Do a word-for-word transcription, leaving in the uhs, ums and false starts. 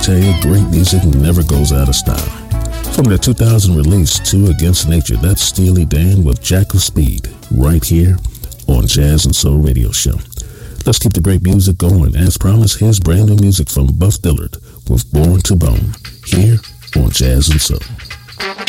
Tell you, great music never goes out of style. From their two thousand release, Two Against Nature, that's Steely Dan with Jack of Speed, right here on Jazz and Soul Radio Show. Let's keep the great music going. As promised, here's brand new music from Buff Dillard with Born to Bone, here on Jazz and Soul.